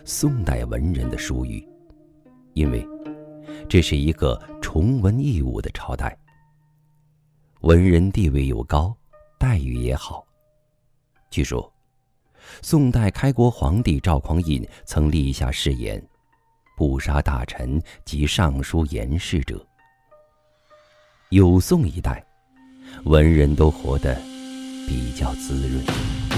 宋代文人的殊语，因为这是一个崇文抑武的朝代，文人地位又高，待遇也好。据说宋代开国皇帝赵匡胤曾立下誓言，不杀大臣及尚书言事者。有宋一代，文人都活得比较滋润。